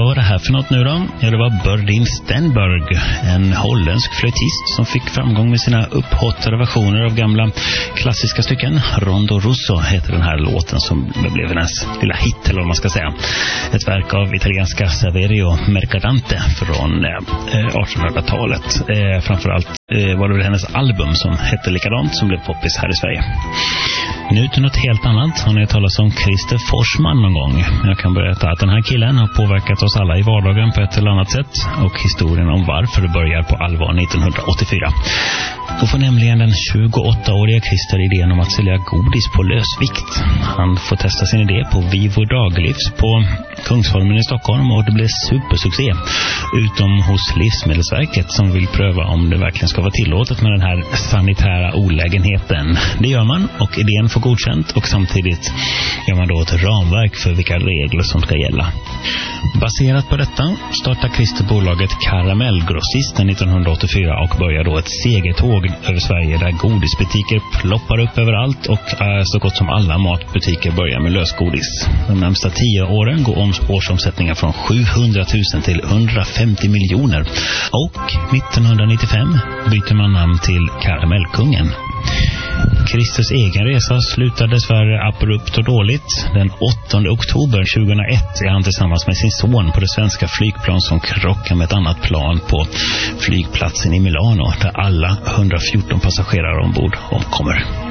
vad var det här för något nu då? Ja, det var Burdine Stenberg, en holländsk flöjtist som fick framgång med sina upphottade versioner av gamla klassiska stycken. Rondo Russo heter den här låten som blev hennes lilla hit, eller vad man ska säga. Ett verk av italienska Saverio Mercadante från 1800-talet. Framförallt var det hennes album som hette likadant som blev poppis här i Sverige. Nu till något helt annat. Har ni talat om Christer Forsman någon gång? Jag kan berätta att den här killen har påverkat oss alla i vardagen på ett eller annat sätt, och historien om varför det börjar på allvar 1984. Då får nämligen den 28-åriga Christer idén om att sälja godis på lösvikt. Han får testa sin idé på Vivo Daglivs på Kungsholmen i Stockholm, och det blir supersuccé. Utom hos Livsmedelsverket som vill pröva om det verkligen ska vara tillåtet med den här sanitära olägenheten. Det gör man, och idén får godkänt, och samtidigt gör man då ett ramverk för vilka regler som ska gälla. Baserat på detta startar Christer bolaget Karamellgrossisten 1984 och börjar då ett segertåg över Sverige där godisbutiker ploppar upp överallt, och så gott som alla matbutiker börjar med lösgodis. De närmsta 10 åren går årsomsättningen från 700 000 till 150 miljoner, och 1995 byter man namn till Karamellkungen. Christers egen resa slutade dessvärre abrupt och dåligt. Den 8 oktober 2001 är han tillsammans med sin son på det svenska flygplan som krockar med ett annat plan på flygplatsen i Milano, där alla 114 passagerare ombord omkommer.